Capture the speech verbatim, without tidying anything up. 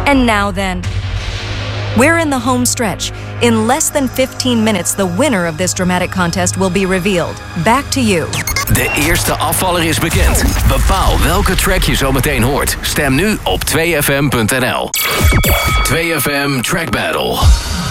And now then, we're in the home stretch. In less than fifteen minutes, the winner of this dramatic contest will be revealed. Back to you. De eerste afvaller is bekend. Bepaal welke track je zo meteen hoort. Stem nu op twee f m punt n l. twee F M Track Battle.